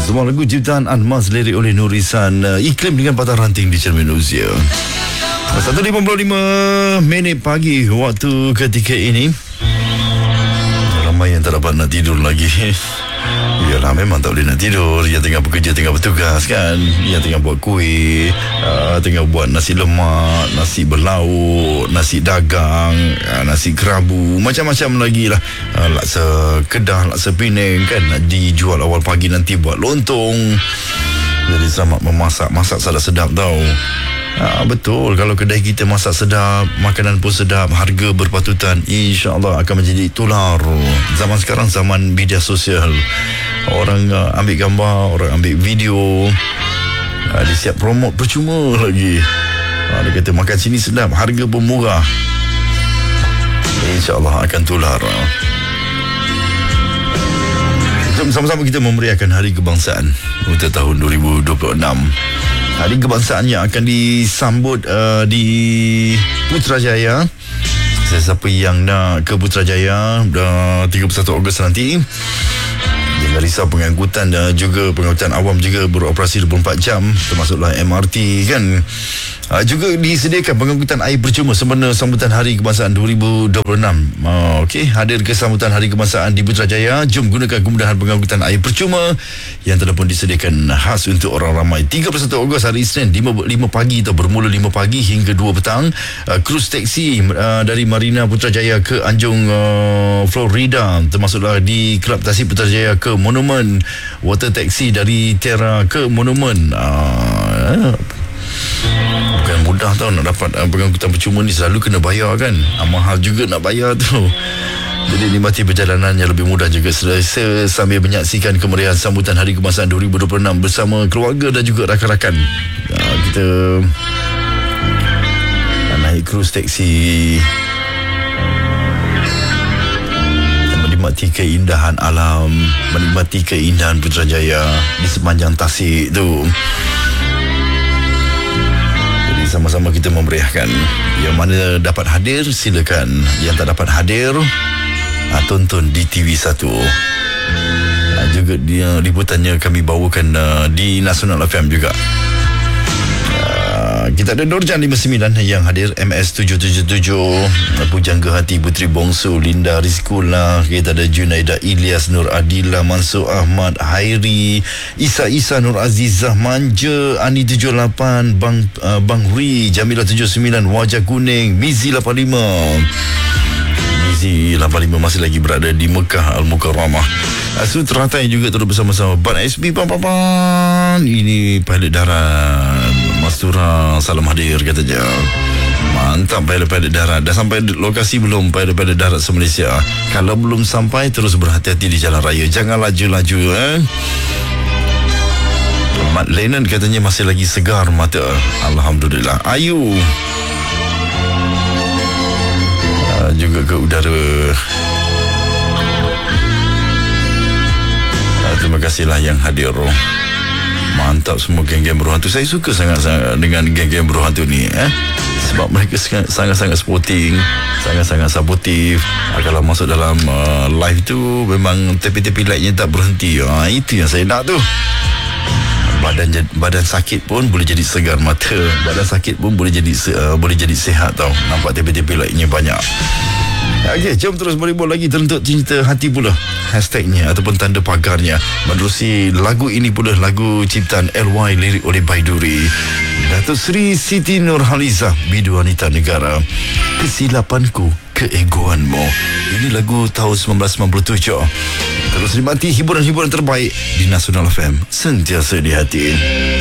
Semua lagu ciptaan Anmas, lirik oleh Nurisan, iklim dengan patah ranting di Cermin Usia. 1.55 minit pagi waktu ketika ini. Ramai yang tak dapat nak tidur lagi. Yalah, memang tak boleh nak tidur. Yang tengah bekerja, tengah bertugas kan, yang tengah buat kuih, tengah buat nasi lemak, nasi berlauk, nasi dagang, nasi kerabu, macam-macam lagi lah. Laksa Kedah, laksa Penang kan, nak dijual awal pagi nanti buat lontong. Jadi selamat memasak. Masak sedap tau. Betul, kalau kedai kita masak sedap, makanan pun sedap, harga berpatutan, insya-Allah akan menjadi tular. Zaman sekarang zaman media sosial. Orang ambil gambar, orang ambil video, dia siap promote percuma lagi. Dia kata makan sini sedap, harga pun murah. InsyaAllah akan tular. Jom sama-sama kita memeriahkan Hari Kebangsaan untuk tahun 2026. Hari Kebangsaan yang akan disambut di Putrajaya. Siapa yang nak ke Putrajaya 31 Ogos nanti, jangan risau, pengangkutan dan juga pengangkutan awam juga beroperasi 24 jam, termasuklah MRT kan. Juga disediakan pengangkutan air percuma sempena sambutan Hari Kebangsaan 2026. Okey, hadir ke sambutan Hari Kebangsaan di Putrajaya, jom gunakan kemudahan pengangkutan air percuma yang telah pun disediakan khas untuk orang ramai. 31 Ogos hari Isnin 5 pagi atau bermula 5 pagi hingga 2 petang. Cruise taksi dari Marina Putrajaya ke Anjung Florida, termasuklah di Kelab Taksi Putrajaya ke Monumen. Water taksi dari Terra ke Monumen. Bukan mudah tau nak dapat pengangkutan percuma ni, selalu kena bayar kan. Mahal juga nak bayar tu. Jadi nikmati perjalanan yang lebih mudah juga sambil menyaksikan kemeriahan sambutan Hari Kebangsaan 2026 bersama keluarga dan juga rakan-rakan. Kita naik cruise taksi, menikmati keindahan alam, menikmati keindahan Putrajaya di sepanjang tasik tu. Sama-sama kita memeriahkan. Yang mana dapat hadir, silakan. Yang tak dapat hadir, tonton di TV1. Juga liputannya kami bawakan di Nasional FM juga. Kita ada Nurjan 59 yang hadir, MS 777, Pujangga Hati Putri Bongsu, Linda Rizkula. Kita ada Junaida Ilyas, Nur Adila, Mansur Ahmad, Hairi, Isa Nur Azizah, Manja, Ani 78, Bang Hui, Jamila 79, Wajah Kuning, Mizi 85. Mizi 85 masih lagi berada di Mekah Al-Mukarramah. Teratai juga terus bersama-sama. Ban SB Pan. Ini pilot darat Mastura, salam hadir katanya. Mantap pilot darat. Dah sampai lokasi belum pilot darat se-Malaysia? Kalau belum sampai, terus berhati-hati di jalan raya. Jangan laju-laju Mat Lennon katanya masih lagi segar mata. Alhamdulillah. Ayu juga ke udara. Terima kasihlah yang hadir. Mantap semua geng-geng berhantu. Saya suka sangat-sangat dengan geng-geng berhantu ni sebab mereka sangat-sangat sporting, sangat-sangat supportive. Kalau masuk dalam live tu memang tepi-tepi lightnya tak berhenti. Itu yang saya nak tu. Badan sakit pun boleh jadi segar mata. Badan sakit pun boleh jadi sihat tau. Nampak tepi-tepi lightnya banyak. Okey, jom terus beribul lagi teruntuk cinta hati pula hashtagnya ataupun tanda pagarnya. Menerusi lagu ini pula lagu ciptaan LY, lirik oleh Baiduri. Datuk Seri Siti Nurhalizah, Bidu Wanita Negara. Kesilapanku, keegoanmu. Ini lagu tahun 1997. Terus nikmati hiburan-hiburan terbaik di Nasional FM, sentiasa di hati.